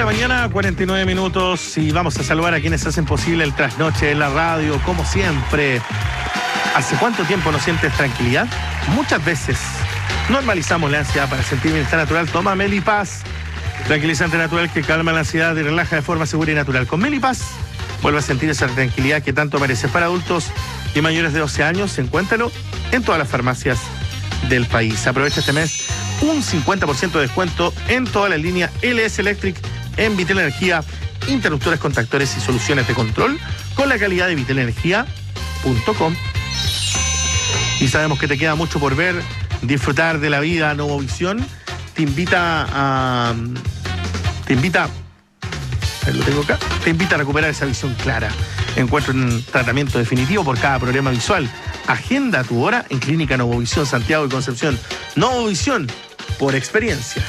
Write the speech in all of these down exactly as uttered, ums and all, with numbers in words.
mañana, cuarenta y nueve minutos, y vamos a saludar a quienes hacen posible el trasnoche en la radio, como siempre. ¿Hace cuánto tiempo no sientes tranquilidad? Muchas veces. Normalizamos la ansiedad para sentir bienestar natural. Toma Melipaz, tranquilizante natural que calma la ansiedad y relaja de forma segura y natural. Con Melipaz, vuelve a sentir esa tranquilidad que tanto mereces. Para adultos y mayores de doce años, encuéntralo en todas las farmacias del país. Aprovecha este mes un cincuenta por ciento de descuento en toda la línea L S Electric en Vitel Energía, interruptores, contactores y soluciones de control con la calidad de vitel energía punto com. Y sabemos que te queda mucho por ver, disfrutar de la vida. Novovisión te invita a... Te invita... Lo tengo acá. Te invita a recuperar esa visión clara. Encuentra un tratamiento definitivo por cada problema visual. Agenda tu hora en Clínica Novovisión Santiago y Concepción. Novovisión, por experiencia.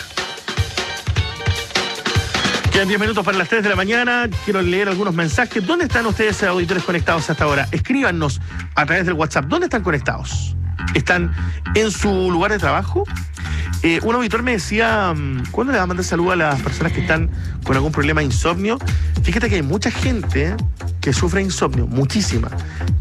Quedan diez minutos para las tres de la mañana. Quiero leer algunos mensajes. ¿Dónde están ustedes, auditores, conectados hasta ahora? Escríbanos a través del WhatsApp. ¿Dónde están conectados? ¿Están en su lugar de trabajo? Eh, un auditor me decía, ¿cuándo le va a mandar saludo a las personas que están con algún problema de insomnio? Fíjate que hay mucha gente que sufre insomnio, muchísima.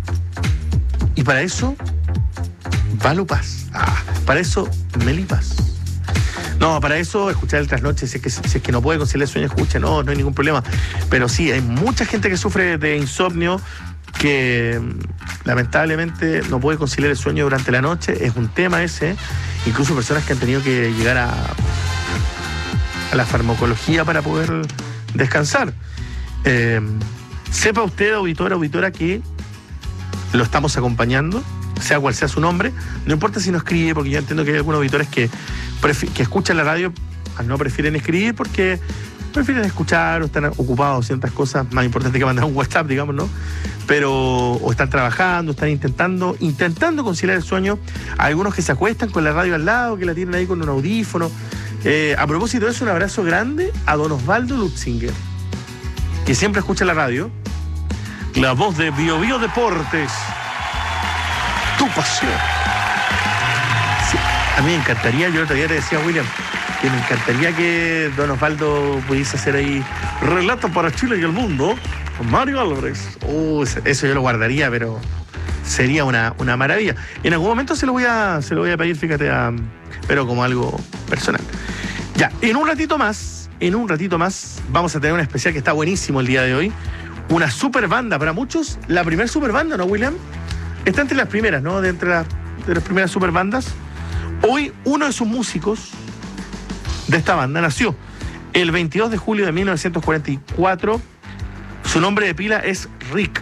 Y para eso, Valupaz. Ah, para eso, Melipaz. No, para eso, escuchar el trasnoche, si es que, si es que no puede conciliar el sueño, escucha, no, no hay ningún problema. Pero sí, hay mucha gente que sufre de insomnio, que lamentablemente no puede conciliar el sueño durante la noche. Es un tema ese. Incluso personas que han tenido que llegar a, a la farmacología para poder descansar. Eh, sepa usted, auditor, auditora, que lo estamos acompañando, sea cual sea su nombre. No importa si no escribe, porque yo entiendo que hay algunos auditores que, que escuchan la radio, no prefieren escribir porque prefieren escuchar o están ocupados ciertas cosas más importantes que mandar un WhatsApp, digamos, ¿no? Pero o están trabajando, están intentando intentando conciliar el sueño. Algunos que se acuestan con la radio al lado, que la tienen ahí con un audífono. Eh, a propósito de eso, un abrazo grande a don Osvaldo Lutzinger, que siempre escucha la radio. La voz de Bio Bio Deportes. Tu pasión. Sí, a mí me encantaría, yo el otro día te decía, William, que me encantaría que don Osvaldo pudiese hacer ahí relatos para Chile y el mundo con Mario Álvarez. Uh, eso yo lo guardaría, pero sería una, una maravilla. En algún momento se lo voy a, se lo voy a pedir, fíjate, a, pero como algo personal. Ya, en un ratito más, en un ratito más, vamos a tener un especial que está buenísimo el día de hoy. Una super banda, para muchos, la primera super banda, ¿no, William? Está entre las primeras, ¿no? De entre las, de las primeras super bandas. Hoy, uno de sus músicos de esta banda nació el veintidós de julio de mil novecientos cuarenta y cuatro. Su nombre de pila es Rick.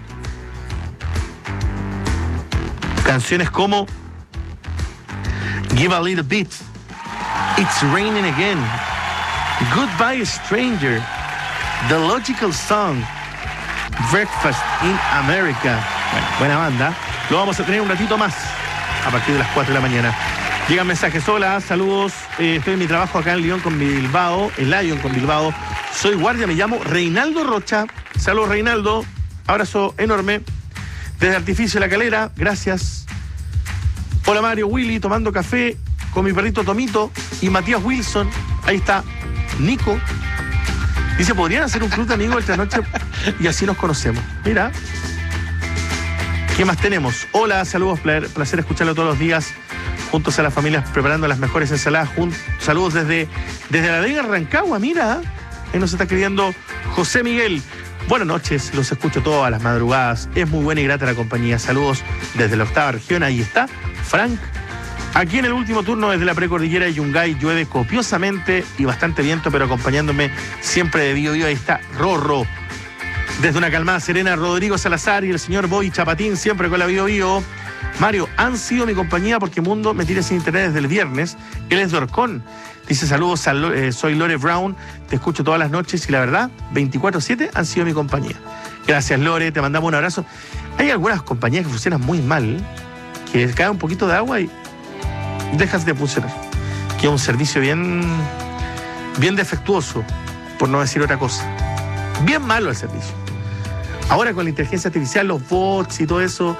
Canciones como Give a Little Bit, It's Raining Again, Goodbye Stranger, The Logical Song, Breakfast in America. Bueno, buena banda. Lo vamos a tener un ratito más a partir de las cuatro de la mañana. Llegan mensajes. Hola, saludos. Eh, estoy en mi trabajo acá en Lyon con Bilbao, en Lyon con Bilbao. Soy guardia, me llamo Reinaldo Rocha. Saludos, Reinaldo. Abrazo enorme. Desde Artificio La Calera, gracias. Hola, Mario, Willy, tomando café con mi perrito Tomito y Matías Wilson. Ahí está Nico. Dice, ¿podrían hacer un club de amigos esta noche? Y así nos conocemos. Mira. ¿Qué más tenemos? Hola, saludos, placer escucharlo todos los días. Juntos a las familias preparando las mejores ensaladas. Jun- saludos desde, desde la Vega Rancagua, mira. Ahí nos está escribiendo José Miguel. Buenas noches, los escucho todas las madrugadas. Es muy buena y grata la compañía. Saludos desde la octava región. Ahí está Frank. Aquí en el último turno desde la precordillera de Yungay llueve copiosamente y bastante viento, pero acompañándome siempre de Bio Bio. Ahí está Rorro. Desde una calmada serena, Rodrigo Salazar y el señor Boy Chapatín, siempre con la Bio Bio. Mario, han sido mi compañía porque Mundo me tiene sin internet desde el viernes. Él es de Orcón. Dice, saludos, a Lo- eh, soy Lore Brown, te escucho todas las noches y la verdad, veinticuatro siete han sido mi compañía. Gracias, Lore, te mandamos un abrazo. Hay algunas compañías que funcionan muy mal, que cae un poquito de agua y dejas de funcionar. Que es un servicio bien, bien defectuoso, por no decir otra cosa. Bien malo el servicio. Ahora con la inteligencia artificial, los bots y todo eso,